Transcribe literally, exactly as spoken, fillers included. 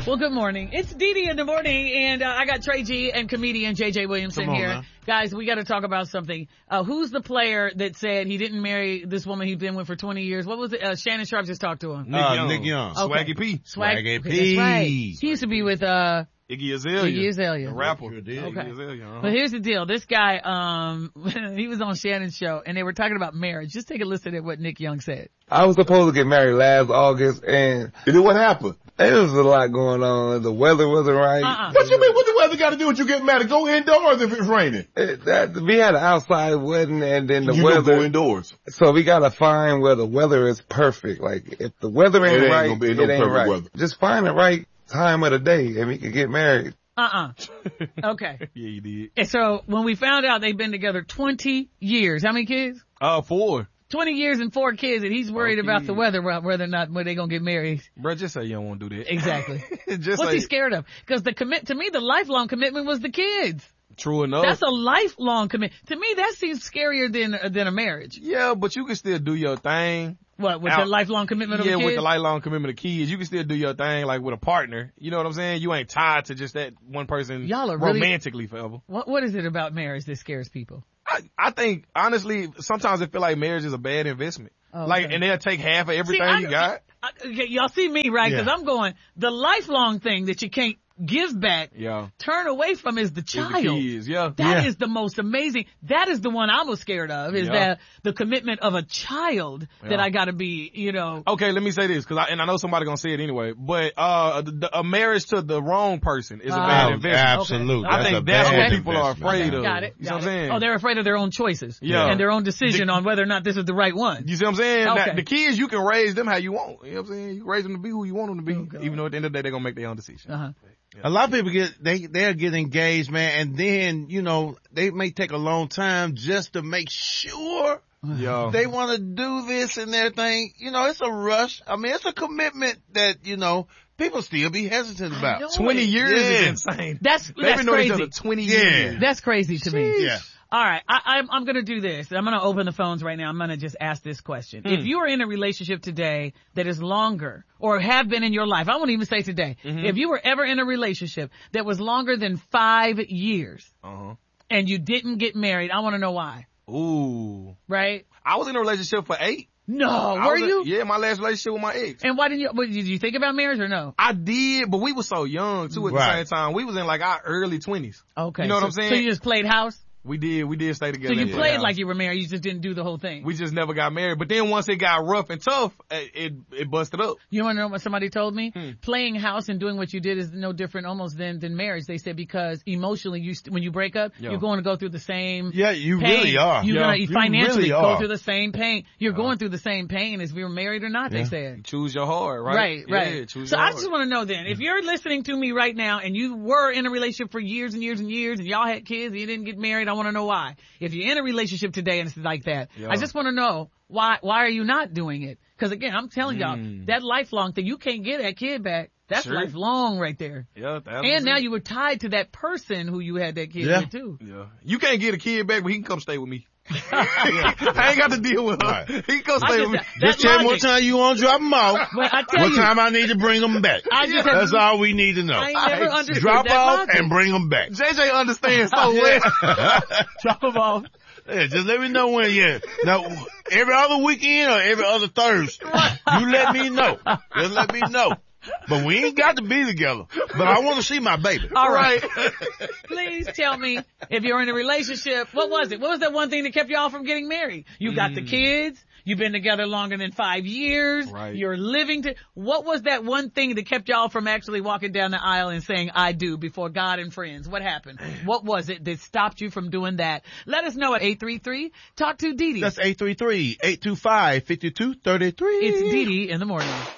Well, good morning. It's Dee Dee in the morning, and uh, I got Trey G and comedian J J Williamson Come on, here. man. Guys, we got to talk about something. Uh, who's the player that said he didn't marry this woman he'd been with for twenty years? What was it? Uh, Shannon Sharp just talked to him. Nick Uh, Young. Nick Young. Okay. Swaggy P. Swag- Swaggy okay, P. That's right. He used to be with, uh, Iggy Azalea. Iggy Azalea. The rapper. Sure did. Okay. Iggy Azalea, uh-huh. But here's the deal. This guy, um, he was on Shannon's show, and they were talking about marriage. Just take a listen at what Nick Young said. I was supposed to get married last August, and And then what happened? there was a lot going on. The weather wasn't right. Uh-uh. What you mean? What the weather got to do with you getting married? Go indoors if it's raining. It, that, we had an outside wedding, and then the you gonna go weather. indoors. So we gotta find where the weather is perfect. Like if the weather ain't, It ain't right, gonna be no it ain't perfect right. weather. Just find the right time of the day, and we can get married. Uh-uh. Okay. Yeah, you did. And so when we found out they've been together twenty years, how many kids? Uh, four. twenty years and four kids, and he's worried Okay. about the weather, whether or not when they gonna get married. Bro, just say you don't want to do that. Exactly. just What's say, he scared of? Because the commit to me, the lifelong commitment was the kids. True enough. That's a lifelong commitment. To me, that seems scarier than than a marriage. Yeah, but you can still do your thing. What, with Out. the lifelong commitment Yeah, of the with kids? the lifelong commitment of kids, you can still do your thing like with a partner. You know what I'm saying? You ain't tied to just that one person Y'all are really- romantically forever. What what is it about marriage that scares people? I, I think, honestly, sometimes I feel like marriage is a bad investment. Okay. Like, and they'll take half of everything See, I- you got. I, okay, y'all see me, right? Because Yeah. I'm going, the lifelong thing that you can't give back, Yeah. turn away from is the It's child. the kids, yeah. That is Yeah. the most amazing. That is the one I was scared of, is Yeah. that the commitment of a child that Yeah. I gotta be, you know. Okay, let me say this, cause I, and I know somebody gonna say it anyway, but, uh, the, the, a marriage to the wrong person is a Uh, bad Oh, investment. absolutely. Okay. I That's think a that's bad what people are investment. afraid of. Got it. You know got what I'm it. saying? Oh, they're afraid of their own choices. Yeah. And their own decision The- on whether or not this is the right one. You see what I'm saying? Okay. Now, the kids, you can raise them how you want. You know what I'm saying? You can raise them to be who you want them to be, Oh, God. even though at the end of the day they're gonna make their own decision. Uh-huh. A lot of people get, they, they'll get engaged, man, and then, you know, they may take a long time just to make sure Yeah. they want to do this and everything. You know, it's a rush. I mean, it's a commitment that, you know, people still be hesitant know. about. twenty years Yeah. is insane. That's, They've that's been knowing each crazy. other twenty Yeah. years. That's crazy to me. Yeah. All right, I, I'm, I'm going to do this. I'm going to open the phones right now. I'm going to just ask this question. Mm. If you are in a relationship today that is longer or have been in your life, I won't even say today. Mm-hmm. If you were ever in a relationship that was longer than five years Uh-huh. and you didn't get married, I want to know why. Ooh. Right? I was in a relationship for eight. No, I were was in- you? Yeah, my last relationship with my ex. And why didn't you, what, did you think about marriage or no? I did, but we were so young too at Right. the same time. We was in like our early twenties. Okay. You know what so, I'm saying? So you just played house? We did, we did stay So together. you at the played house. like you were married, you just didn't do the whole thing. We just never got married. But then once it got rough and tough, it, it, it busted up. You want to know what somebody told me? Hmm. Playing house and doing what you did is no different almost than, than marriage. They said because emotionally, you st- when you break up, Yeah. you're going to go through the same Yeah, you pain. really are. You're Yeah. going to You financially really go are. through the same pain. You're going through the same pain as we were married or not, they Yeah. said. Choose your heart, right? Right, Yeah, right. choose So your I heart. just want to know then, if you're listening to me right now and you were in a relationship for years and years and years and y'all had kids and you didn't get married, I want to know why. If you're in a relationship today and it's like that, Yeah. I just want to know why, why are you not doing it? Because again, I'm telling y'all, Mm. that lifelong thing, you can't get that kid back. That's Sure. lifelong right there. Yeah, that And was now it. you were tied to that person who you had that kid Yeah. with too. Yeah. You can't get a kid back, but he can come stay with me. I ain't got to deal with her. Right. He can come I stay just- with me. that Just tell me what logic- time you want to drop them off. But I tell What you, time I need to bring them back. I just have- That's all we need to know. I ain't never I- understood Drop that off logic. and bring them back. J J understands so well. Drop them off. Yeah, just let me know when, yeah. Now, every other weekend or every other Thursday, you let me know. Just let me know. But we ain't got to be together. But I want to see my baby. All right. Please tell me if you're in a relationship, what was it? What was that one thing that kept y'all from getting married? You got the kids. You've been together longer than five years. Right. You're living to, what was that one thing that kept y'all from actually walking down the aisle and saying, I do before God and friends? What happened? What was it that stopped you from doing that? Let us know at eight three three, talk to Dee Dee. That's eight three three, eight two five, five two three three. It's Dee Dee in the morning.